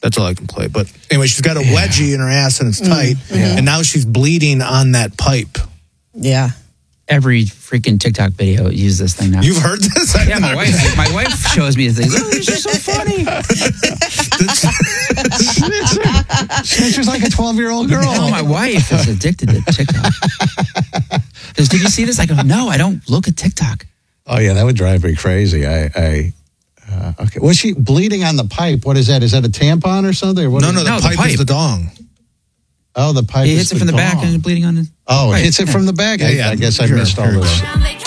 That's all I can play. But anyway, she's got a wedgie in her ass and it's tight. And now she's bleeding on that pipe. Yeah. Every freaking TikTok video uses this thing now. You've heard this? Yeah, my wife shows me things. Oh, this is so funny. She's like a 12-year-old girl. No, my wife is addicted to TikTok. Did you see this? I go, no, I don't look at TikTok. Oh, yeah, that would drive me crazy. Okay. Was she bleeding on the pipe? What is that? Is that a tampon or something? Or what No, the pipe is the dong. Oh, the pipe He is hits it the from the back dong. and it's bleeding on it. Oh, it hits it from the back? Yeah. I guess I missed all this.